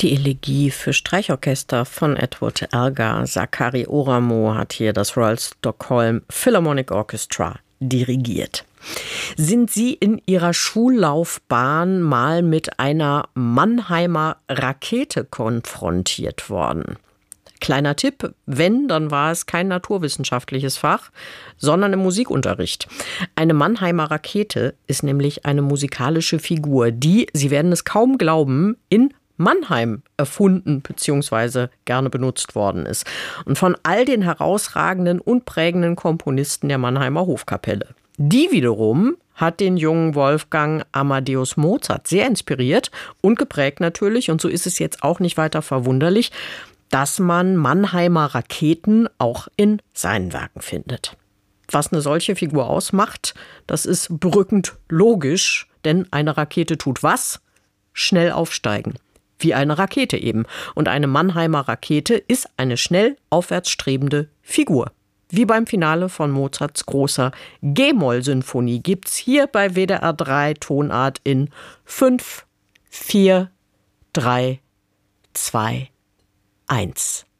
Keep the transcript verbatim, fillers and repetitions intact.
Die Elegie für Streichorchester von Edward Elgar. Sakari Oramo hat hier das Royal Stockholm Philharmonic Orchestra dirigiert. Sind Sie in Ihrer Schullaufbahn mal mit einer Mannheimer Rakete konfrontiert worden? Kleiner Tipp, wenn, dann war es kein naturwissenschaftliches Fach, sondern im Musikunterricht. Eine Mannheimer Rakete ist nämlich eine musikalische Figur, die, Sie werden es kaum glauben, in Mannheim erfunden bzw. gerne benutzt worden ist. Und von all den herausragenden und prägenden Komponisten der Mannheimer Hofkapelle. Die wiederum hat den jungen Wolfgang Amadeus Mozart sehr inspiriert und geprägt natürlich. Und so ist es jetzt auch nicht weiter verwunderlich, dass man Mannheimer Raketen auch in seinen Werken findet. Was eine solche Figur ausmacht, das ist berückend logisch, denn eine Rakete tut was? Schnell aufsteigen. Wie eine Rakete eben. Und eine Mannheimer Rakete ist eine schnell aufwärts strebende Figur. Wie beim Finale von Mozarts großer G-Moll-Sinfonie gibt's hier bei W D R drei Tonart in fünf, vier, drei, zwei, eins.